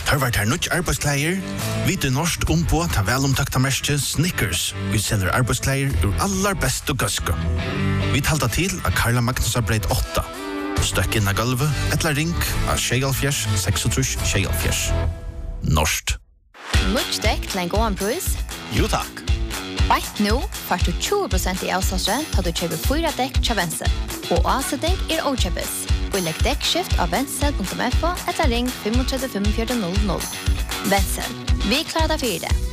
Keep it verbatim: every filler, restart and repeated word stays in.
Har vært her nødt arbeidskleier, vite norsk ombå ta velomtakta merke Snickers. Vi selger arbeidskleier ur allar best og gøske. Vi talta til av Karla Magnusar breit åtta. Støkk inn av gulvet, etla ring av Tjejalfjers, seksogtrus Tjejalfjers. Norskt. Much dekk til en gåan pris? Jo takk. Bætt nå får du tjue prosent i avståndsrent til du kjøper fyra dekk til Vensel. Og avsetning er åkjøpes. Og legg dekkskift av vensel punktum f o eller ring fem tre fem fire null null. Vensel. Vi klarer deg for det.